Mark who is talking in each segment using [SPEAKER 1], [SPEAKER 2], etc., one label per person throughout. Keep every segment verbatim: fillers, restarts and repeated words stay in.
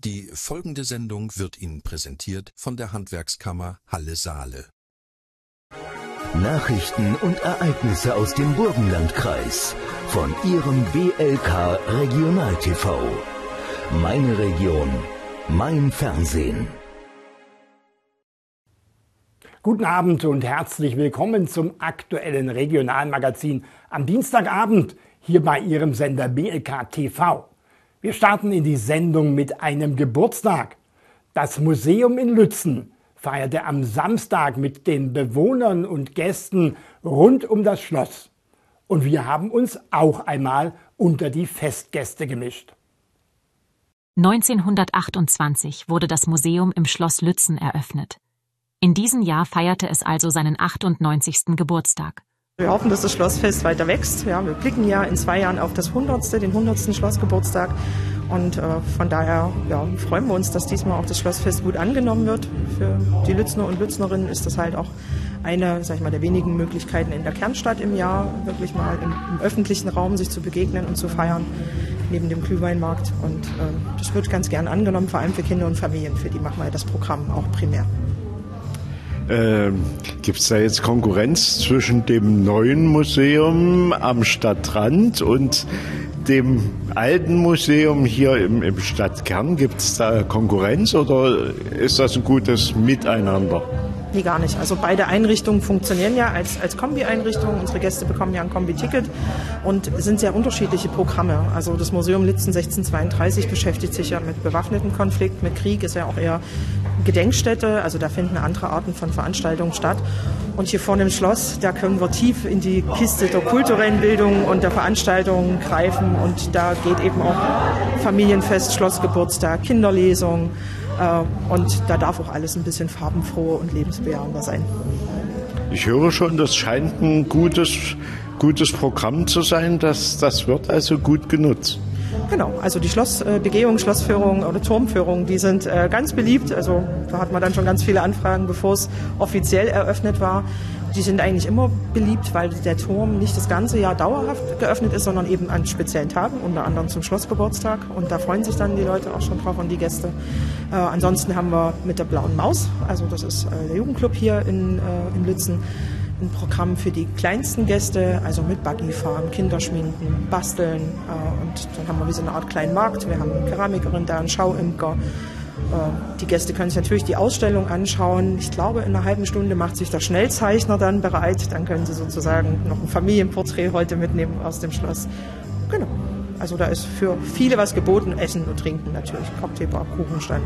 [SPEAKER 1] Die folgende Sendung wird Ihnen präsentiert von der Handwerkskammer Halle-Saale.
[SPEAKER 2] Nachrichten und Ereignisse aus dem Burgenlandkreis von Ihrem W L K Regional T V. Meine Region, mein Fernsehen.
[SPEAKER 3] Guten Abend und herzlich willkommen zum aktuellen Regionalmagazin am Dienstagabend hier bei Ihrem Sender W L K T V. Wir starten in die Sendung mit einem Geburtstag. Das Museum in Lützen feierte am Samstag mit den Bewohnern und Gästen rund um das Schloss. Und wir haben uns auch einmal unter die Festgäste gemischt.
[SPEAKER 4] neunzehnhundertachtundzwanzig wurde das Museum im Schloss Lützen eröffnet. In diesem Jahr feierte es also seinen achtundneunzigsten Geburtstag.
[SPEAKER 5] Wir hoffen, dass das Schlossfest weiter wächst. Ja, wir blicken ja in zwei Jahren auf das hundertste, den hundertsten Schlossgeburtstag. Und äh, von daher ja, freuen wir uns, dass diesmal auch das Schlossfest gut angenommen wird. Für die Lützner und Lütznerinnen ist das halt auch eine, sag ich mal, der wenigen Möglichkeiten in der Kernstadt im Jahr, wirklich mal im, im öffentlichen Raum sich zu begegnen und zu feiern, neben dem Glühweinmarkt. Und äh, das wird ganz gern angenommen, vor allem für Kinder und Familien. Für die machen wir das Programm auch primär.
[SPEAKER 6] Ähm, gibt es da jetzt Konkurrenz zwischen dem neuen Museum am Stadtrand und dem alten Museum hier im, im Stadtkern? Gibt es da Konkurrenz oder ist das ein gutes Miteinander?
[SPEAKER 5] Nee, gar nicht. Also beide Einrichtungen funktionieren ja als, als Kombi-Einrichtungen. Unsere Gäste bekommen ja ein Kombi-Ticket und sind sehr unterschiedliche Programme. Also das Museum Lützen sechzehnhundertzweiunddreißig beschäftigt sich ja mit bewaffneten Konflikt, mit Krieg, ist ja auch eher Gedenkstätte. Also da finden andere Arten von Veranstaltungen statt. Und hier vorne im Schloss, da können wir tief in die Kiste der kulturellen Bildung und der Veranstaltungen greifen. Und da geht eben auch Familienfest, Schlossgeburtstag, Kinderlesung. Und da darf auch alles ein bisschen farbenfroh und lebensbejahender sein.
[SPEAKER 6] Ich höre schon, das scheint ein gutes, gutes Programm zu sein. Das, das wird also gut genutzt.
[SPEAKER 5] Genau, also die Schlossbegehung, Schlossführung oder Turmführung, die sind äh, ganz beliebt. Also da hat man dann schon ganz viele Anfragen, bevor es offiziell eröffnet war. Die sind eigentlich immer beliebt, weil der Turm nicht das ganze Jahr dauerhaft geöffnet ist, sondern eben an speziellen Tagen, unter anderem zum Schlossgeburtstag. Und da freuen sich dann die Leute auch schon drauf und die Gäste. Äh, ansonsten haben wir mit der Blauen Maus, also das ist äh, der Jugendclub hier in, äh, in Lützen, ein Programm für die kleinsten Gäste, also mit Buggyfahren, Kinderschminken, Basteln. Äh, und dann haben wir wie so eine Art kleinen Markt. Wir haben eine Keramikerin da, einen Schauimker. Die Gäste können sich natürlich die Ausstellung anschauen. Ich glaube, in einer halben Stunde macht sich der Schnellzeichner dann bereit. Dann können Sie sozusagen noch ein Familienporträt heute mitnehmen aus dem Schloss. Genau. Also da ist für viele was geboten. Essen und Trinken natürlich. Cocktailbar, Kuchenstand.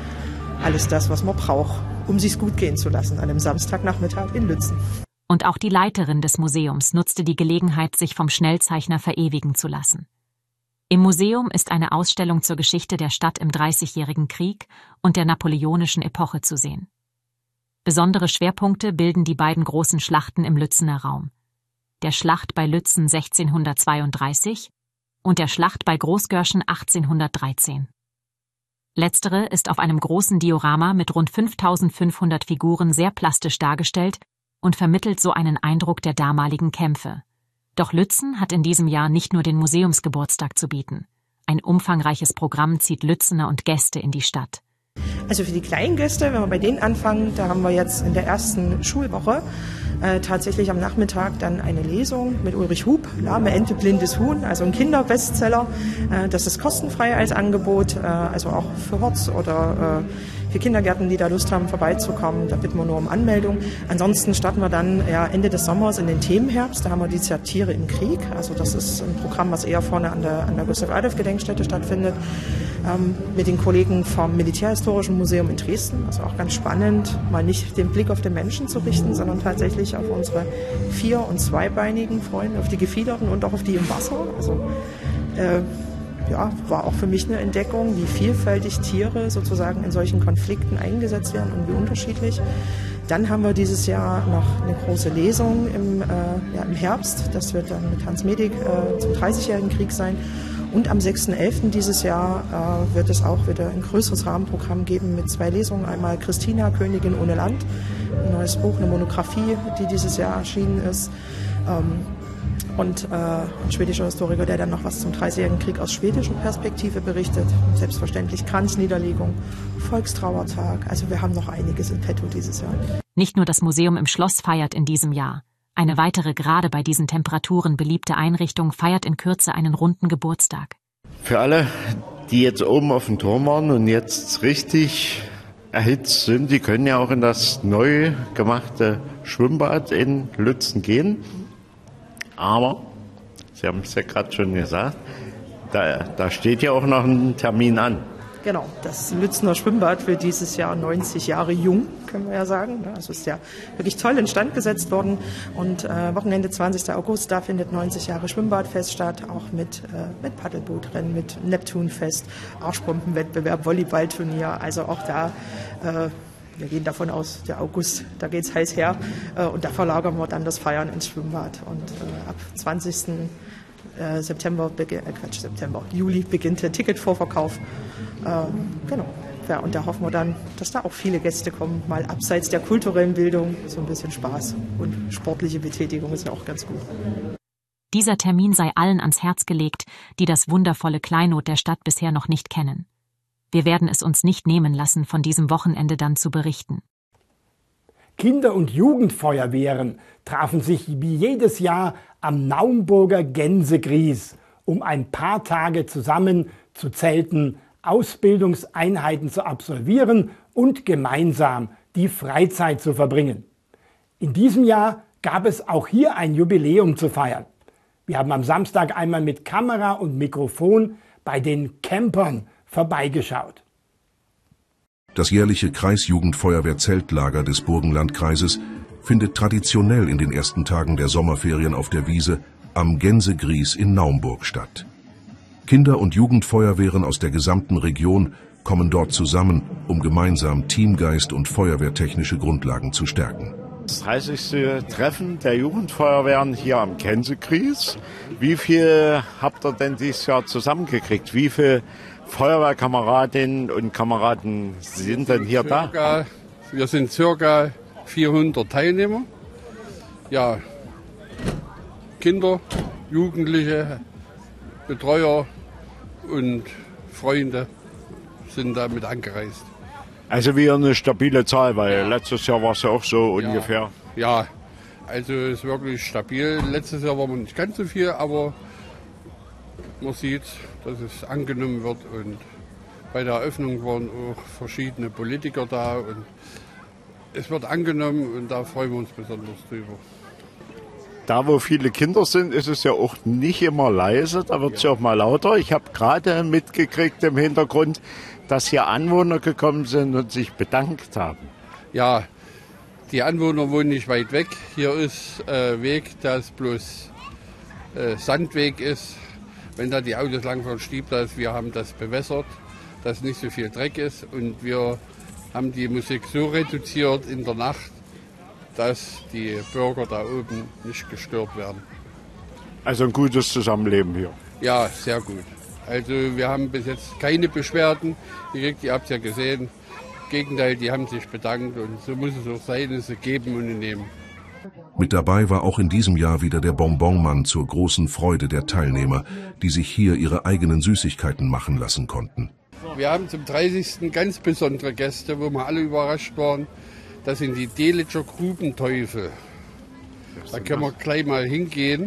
[SPEAKER 5] Alles das, was man braucht, um sich's gut gehen zu lassen an einem Samstagnachmittag in Lützen.
[SPEAKER 4] Und auch die Leiterin des Museums nutzte die Gelegenheit, sich vom Schnellzeichner verewigen zu lassen. Im Museum ist eine Ausstellung zur Geschichte der Stadt im Dreißigjährigen Krieg und der napoleonischen Epoche zu sehen. Besondere Schwerpunkte bilden die beiden großen Schlachten im Lützener Raum: der Schlacht bei Lützen sechzehnhundertzweiunddreißig und der Schlacht bei Großgörschen achtzehnhundertdreizehn. Letztere ist auf einem großen Diorama mit rund fünftausendfünfhundert Figuren sehr plastisch dargestellt und vermittelt so einen Eindruck der damaligen Kämpfe. Doch Lützen hat in diesem Jahr nicht nur den Museumsgeburtstag zu bieten. Ein umfangreiches Programm zieht Lützener und Gäste in die Stadt.
[SPEAKER 5] Also für die kleinen Gäste, wenn wir bei denen anfangen, da haben wir jetzt in der ersten Schulwoche äh, tatsächlich am Nachmittag dann eine Lesung mit Ulrich Hub, Lahme Ente, blindes Huhn, also ein Kinderbestseller. Äh, das ist kostenfrei als Angebot, äh, also auch für Horts oder äh, für Kindergärten, die da Lust haben, vorbeizukommen. Da bitten wir nur um Anmeldung. Ansonsten starten wir dann ja, Ende des Sommers in den Themenherbst. Da haben wir dieses Jahr Tiere im Krieg. Also das ist ein Programm, was eher vorne an der, an der Gustav-Adolf-Gedenkstätte stattfindet. Ähm, mit den Kollegen vom Militärhistorischen Museum in Dresden. Also auch ganz spannend, mal nicht den Blick auf den Menschen zu richten, sondern tatsächlich auf unsere vier- und zweibeinigen Freunde, auf die Gefiederten und auch auf die im Wasser. Also äh, ja, war auch für mich eine Entdeckung, wie vielfältig Tiere sozusagen in solchen Konflikten eingesetzt werden und wie unterschiedlich. Dann haben wir dieses Jahr noch eine große Lesung im, äh, ja, im Herbst. Das wird dann mit Hans Medig äh, zum dreißigjährigen Krieg sein. Und am sechsten elften dieses Jahr äh, wird es auch wieder ein größeres Rahmenprogramm geben mit zwei Lesungen. Einmal Christina, Königin ohne Land, ein neues Buch, eine Monographie, die dieses Jahr erschienen ist. Ähm, Und äh, ein schwedischer Historiker, der dann noch was zum Dreißigjährigen Krieg aus schwedischer Perspektive berichtet. Selbstverständlich Kranzniederlegung, Volkstrauertag. Also wir haben noch einiges in petto dieses Jahr.
[SPEAKER 4] Nicht nur das Museum im Schloss feiert in diesem Jahr. Eine weitere, gerade bei diesen Temperaturen beliebte Einrichtung feiert in Kürze einen runden Geburtstag.
[SPEAKER 6] Für alle, die jetzt oben auf dem Turm waren und jetzt richtig erhitzt sind, die können ja auch in das neu gemachte Schwimmbad in Lützen gehen. Aber, Sie haben es ja gerade schon gesagt, da, da steht ja auch noch ein Termin an.
[SPEAKER 5] Genau, das Lützener Schwimmbad wird dieses Jahr neunzig Jahre jung, können wir ja sagen. Also ist ja wirklich toll instand gesetzt worden. Und äh, Wochenende zwanzigsten August, da findet neunzig Jahre Schwimmbadfest statt, auch mit, äh, mit Paddelbootrennen, mit Neptunfest, Arschbombenwettbewerb, Volleyballturnier. Also auch da, äh, wir gehen davon aus, der August, da geht's heiß her. Äh, und da verlagern wir dann das Feiern ins Schwimmbad. Und äh, ab zwanzigsten September, äh, Quatsch, September, Juli beginnt der Ticketvorverkauf. Ähm, genau. Ja, und da hoffen wir dann, dass da auch viele Gäste kommen, mal abseits der kulturellen Bildung, so ein bisschen Spaß und sportliche Betätigung ist ja auch ganz gut.
[SPEAKER 4] Dieser Termin sei allen ans Herz gelegt, die das wundervolle Kleinod der Stadt bisher noch nicht kennen. Wir werden es uns nicht nehmen lassen, von diesem Wochenende dann zu berichten.
[SPEAKER 3] Kinder- und Jugendfeuerwehren trafen sich wie jedes Jahr am Naumburger Gänsegries, um ein paar Tage zusammen zu zelten, Ausbildungseinheiten zu absolvieren und gemeinsam die Freizeit zu verbringen. In diesem Jahr gab es auch hier ein Jubiläum zu feiern. Wir haben am Samstag einmal mit Kamera und Mikrofon bei den Campern vorbeigeschaut.
[SPEAKER 7] Das jährliche Kreisjugendfeuerwehr-Zeltlager des Burgenlandkreises findet traditionell in den ersten Tagen der Sommerferien auf der Wiese am Gänsegries in Naumburg statt. Kinder- und Jugendfeuerwehren aus der gesamten Region kommen dort zusammen, um gemeinsam Teamgeist und feuerwehrtechnische Grundlagen zu stärken.
[SPEAKER 6] Das dreißigste Treffen der Jugendfeuerwehren hier am Gänsegries. Wie viel habt ihr denn dieses Jahr zusammengekriegt? Wie viele Feuerwehrkameradinnen und Kameraden sind denn hier
[SPEAKER 8] circa,
[SPEAKER 6] da?
[SPEAKER 8] Wir sind circa vierhundert Teilnehmer. Ja, Kinder, Jugendliche, Betreuer und Freunde sind damit angereist.
[SPEAKER 6] Also wieder eine stabile Zahl, weil
[SPEAKER 8] Ja.
[SPEAKER 6] letztes Jahr war es ja auch so
[SPEAKER 8] Ja.
[SPEAKER 6] ungefähr.
[SPEAKER 8] Ja, also es ist wirklich stabil. Letztes Jahr war man nicht ganz so viel, aber man sieht, dass es angenommen wird. Und bei der Eröffnung waren auch verschiedene Politiker da. Und es wird angenommen und da freuen wir uns besonders drüber.
[SPEAKER 6] Da, wo viele Kinder sind, ist es ja auch nicht immer leise, da wird es ja auch mal lauter. Ich habe gerade mitgekriegt im Hintergrund, dass hier Anwohner gekommen sind und sich bedankt haben.
[SPEAKER 8] Ja, die Anwohner wohnen nicht weit weg. Hier ist äh, Weg, das bloß äh, Sandweg ist. Wenn da die Autos langfahren, stiebt das. Wir haben das bewässert, dass nicht so viel Dreck ist. Und wir haben die Musik so reduziert in der Nacht, dass die Bürger da oben nicht gestört werden.
[SPEAKER 6] Also ein gutes Zusammenleben hier.
[SPEAKER 8] Ja, sehr gut. Also wir haben bis jetzt keine Beschwerden gekriegt, ihr habt es ja gesehen. Im Gegenteil, die haben sich bedankt und so muss es auch sein, es geben und nehmen.
[SPEAKER 7] Mit dabei war auch in diesem Jahr wieder der Bonbonmann zur großen Freude der Teilnehmer, die sich hier ihre eigenen Süßigkeiten machen lassen konnten.
[SPEAKER 8] Wir haben zum dreißigsten ganz besondere Gäste, wo wir alle überrascht waren. Das sind die Delitzscher Grubenteufel. Da können wir gleich mal hingehen.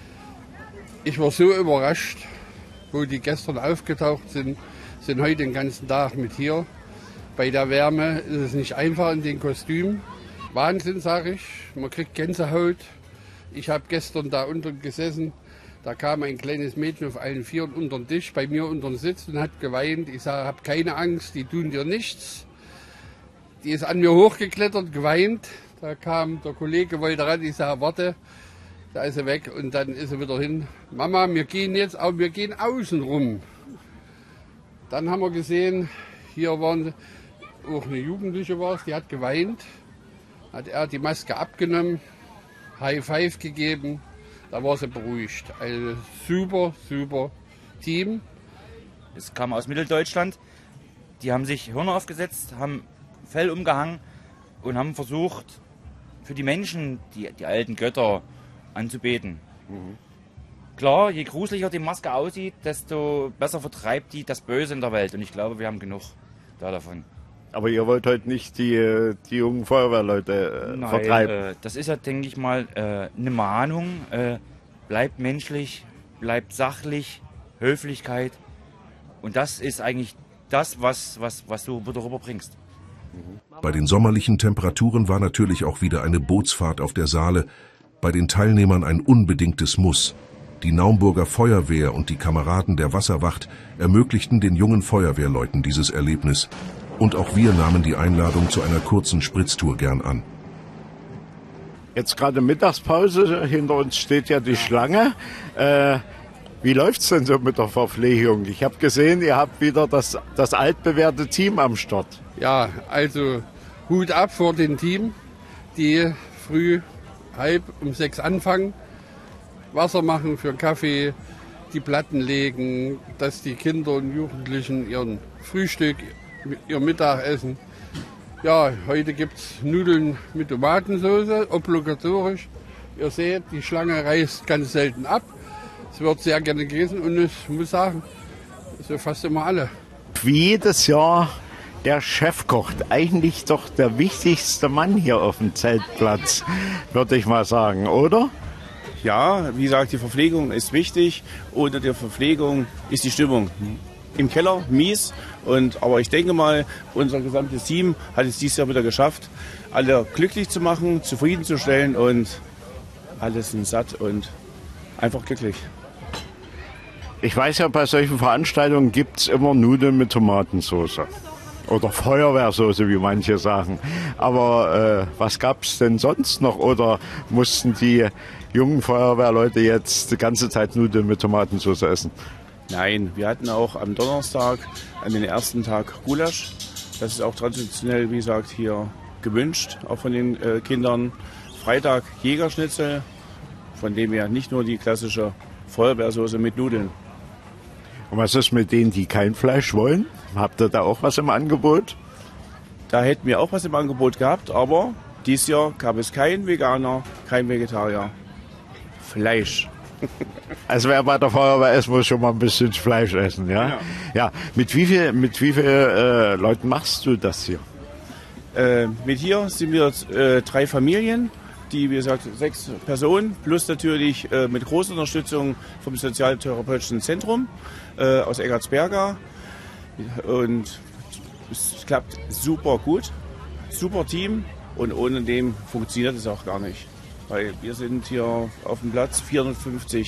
[SPEAKER 8] Ich war so überrascht, wo die gestern aufgetaucht sind, sind heute den ganzen Tag mit hier. Bei der Wärme ist es nicht einfach in den Kostümen. Wahnsinn, sage ich. Man kriegt Gänsehaut. Ich habe gestern da unten gesessen. Da kam ein kleines Mädchen auf allen Vieren unter den Tisch, bei mir unter den Sitz und hat geweint. Ich sage, hab keine Angst, die tun dir nichts. Die ist an mir hochgeklettert, geweint. Da kam der Kollege, wollte ran. Ich sage, warte, da ist sie weg. Und dann ist sie wieder hin. Mama, wir gehen jetzt, aber wir gehen außen rum. Dann haben wir gesehen, hier waren auch eine Jugendliche, war's, die hat geweint. Hat er die Maske abgenommen, High Five gegeben. Da war sie beruhigt. Also super, super Team.
[SPEAKER 9] Es kam aus Mitteldeutschland. Die haben sich Hörner aufgesetzt, haben Fell umgehangen und haben versucht, für die Menschen die, die alten Götter anzubeten. Mhm. Klar, je gruseliger die Maske aussieht, desto besser vertreibt die das Böse in der Welt. Und ich glaube, wir haben genug da davon.
[SPEAKER 6] Aber ihr wollt heute nicht die, die jungen Feuerwehrleute äh,
[SPEAKER 9] Nein,
[SPEAKER 6] vertreiben?
[SPEAKER 9] Äh, das ist ja, denke ich mal, äh, eine Mahnung. Äh, bleibt menschlich, bleibt sachlich, Höflichkeit. Und das ist eigentlich das, was, was, was du darüber bringst.
[SPEAKER 7] Bei den sommerlichen Temperaturen war natürlich auch wieder eine Bootsfahrt auf der Saale, bei den Teilnehmern ein unbedingtes Muss. Die Naumburger Feuerwehr und die Kameraden der Wasserwacht ermöglichten den jungen Feuerwehrleuten dieses Erlebnis. Und auch wir nahmen die Einladung zu einer kurzen Spritztour gern an.
[SPEAKER 6] Jetzt gerade Mittagspause, hinter uns steht ja die Schlange. Äh, wie läuft's denn so mit der Verpflegung? Ich habe gesehen, ihr habt wieder das, das altbewährte Team am Start.
[SPEAKER 8] Ja, also Hut ab vor dem Team, die früh halb um sechs anfangen, Wasser machen für Kaffee, die Platten legen, dass die Kinder und Jugendlichen ihren Frühstück, ihr Mittagessen. Ja, heute gibt es Nudeln mit Tomatensauce, obligatorisch. Ihr seht, die Schlange reißt ganz selten ab. Es wird sehr gerne gegessen und ich muss sagen, so fast immer alle.
[SPEAKER 6] Wie jedes Jahr der Chefkoch, eigentlich doch der wichtigste Mann hier auf dem Zeltplatz, würde ich mal sagen, oder?
[SPEAKER 10] Ja, wie gesagt, die Verpflegung ist wichtig. Ohne die Verpflegung ist die Stimmung im Keller mies. Und, aber ich denke mal, unser gesamtes Team hat es dieses Jahr wieder geschafft, alle glücklich zu machen, zufriedenzustellen und alle sind satt und einfach glücklich.
[SPEAKER 6] Ich weiß ja, bei solchen Veranstaltungen gibt es immer Nudeln mit Tomatensauce. Oder Feuerwehrsoße, wie manche sagen. Aber äh, was gab es denn sonst noch? Oder mussten die jungen Feuerwehrleute jetzt die ganze Zeit Nudeln mit Tomatensauce essen?
[SPEAKER 10] Nein, wir hatten auch am Donnerstag, an den ersten Tag Gulasch. Das ist auch traditionell, wie gesagt, hier gewünscht, auch von den äh, Kindern. Freitag Jägerschnitzel, von dem wir nicht nur die klassische Feuerwehrsoße mit Nudeln.
[SPEAKER 6] Und was ist mit denen, die kein Fleisch wollen? Habt ihr da auch was im Angebot?
[SPEAKER 10] Da hätten wir auch was im Angebot gehabt, aber dieses Jahr gab es keinen Veganer, kein Vegetarier. Fleisch.
[SPEAKER 6] Also wer bei der Feuerwehr ist, muss schon mal ein bisschen Fleisch essen, ja? Ja. Ja. Mit wie viel, mit wie viel äh, Leuten machst du das hier?
[SPEAKER 10] Äh, mit hier sind wir äh, drei Familien, die, wie gesagt, sechs Personen, plus natürlich äh, mit großer Unterstützung vom Sozialtherapeutischen Zentrum äh, aus Eggertsberga. Und es klappt super gut, super Team und ohne dem funktioniert es auch gar nicht. Weil wir sind hier auf dem Platz vierhundertfünfzig